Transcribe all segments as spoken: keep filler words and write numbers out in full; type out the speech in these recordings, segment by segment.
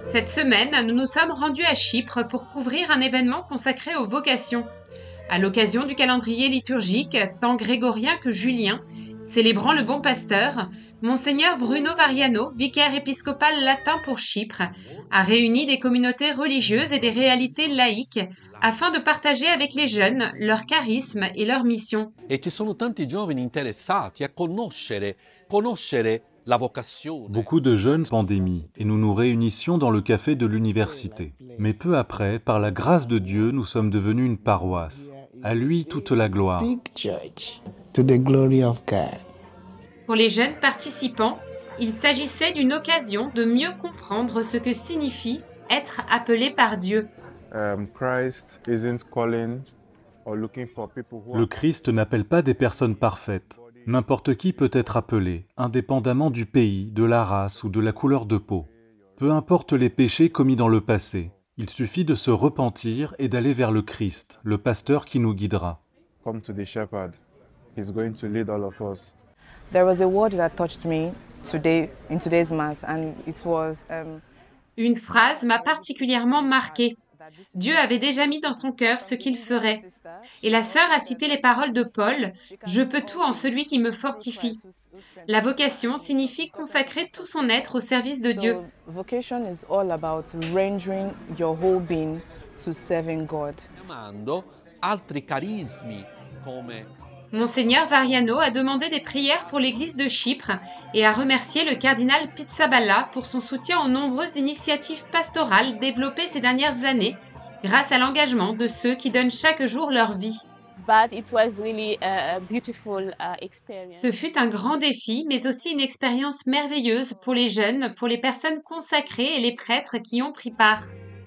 Cette semaine, nous nous sommes rendus à Chypre pour couvrir un événement consacré aux vocations. À l'occasion du calendrier liturgique, tant grégorien que julien, célébrant le bon pasteur, Monseigneur Bruno Variano, vicaire épiscopal latin pour Chypre, a réuni des communautés religieuses et des réalités laïques afin de partager avec les jeunes leur charisme et leur mission. E ci sono tanti giovani interessati a conoscere, conoscere la vocazione. Beaucoup de jeunes pandémie et nous nous réunissions dans le café de l'université. Mais peu après, par la grâce de Dieu, nous sommes devenus une paroisse. À lui toute la gloire. Big church to the glory of God. Pour les jeunes participants, il s'agissait d'une occasion de mieux comprendre ce que signifie être appelé par Dieu. Um, Christ isn't calling or looking for people who Le are Christ n'appelle pas des personnes parfaites. N'importe qui peut être appelé, indépendamment du pays, de la race ou de la couleur de peau. Peu importe les péchés commis dans le passé, il suffit de se repentir et d'aller vers le Christ, le pasteur qui nous guidera. come to the shepherd. He's going to lead all of us. There was a word that touched me today in today's mass, and it was. Um, Une phrase m'a particulièrement marquée. Dieu avait déjà mis dans son cœur ce qu'il ferait. Et la sœur a cité les paroles de Paul, « Je peux tout en celui qui me fortifie ». La vocation signifie consacrer tout son être au service de Dieu. So vocation is all about rendering your whole being to serving God. Chiamando altri carismi come Monseigneur Variano a demandé des prières pour l'église de Chypre et a remercié le cardinal Pizzaballa pour son soutien aux nombreuses initiatives pastorales développées ces dernières années grâce à l'engagement de ceux qui donnent chaque jour leur vie. But it was really a a beautiful uh, experience. Ce fut un grand défi, mais aussi une expérience merveilleuse pour les jeunes, pour les personnes consacrées et les prêtres qui y ont pris part.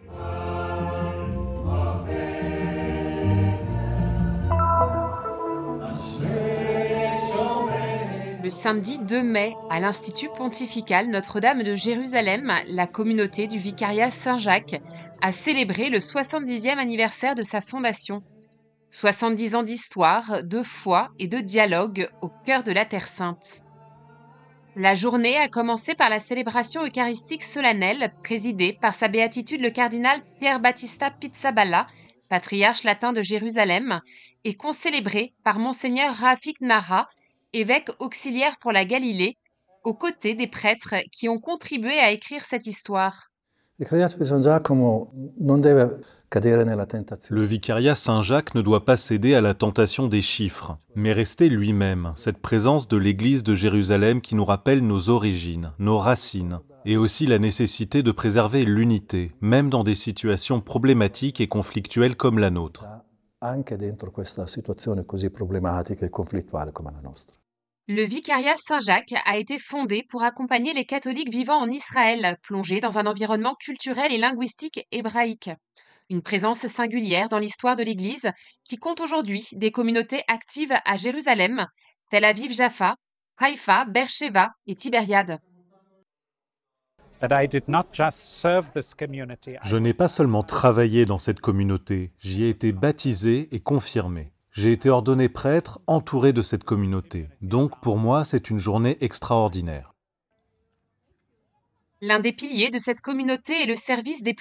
Le samedi deux mai, à l'Institut pontifical Notre-Dame de Jérusalem, la communauté du vicariat Saint-Jacques a célébré le soixante-dixième anniversaire de sa fondation. soixante-dix ans d'histoire, de foi et de dialogue au cœur de la Terre Sainte. La journée a commencé par la célébration eucharistique solennelle présidée par sa béatitude le cardinal Pier Battista Pizzaballa, patriarche latin de Jérusalem, et concélébrée par Monseigneur Rafik Nahra, évêque auxiliaire pour la Galilée, aux côtés des prêtres qui ont contribué à écrire cette histoire. Le vicariat Saint-Jacques ne doit pas céder à la tentation des chiffres, mais rester lui-même, cette présence de l'Église de Jérusalem qui nous rappelle nos origines, nos racines, et aussi la nécessité de préserver l'unité, même dans des situations problématiques et conflictuelles comme la nôtre. Anche dentro questa situazione così problematica e conflittuale come la nostra. Le vicariat Saint-Jacques a été fondé pour accompagner les catholiques vivant en Israël, plongés dans un environnement culturel et linguistique hébraïque. Une présence singulière dans l'histoire de l'Église qui compte aujourd'hui des communautés actives à Jérusalem, Tel Aviv-Jaffa, Haïfa, Beersheba et Tibériade. Je n'ai pas seulement travaillé dans cette communauté, j'y ai été baptisé et confirmé. J'ai été ordonné prêtre entouré de cette communauté. Donc pour moi, c'est une journée extraordinaire. L'un des piliers de cette communauté est le service des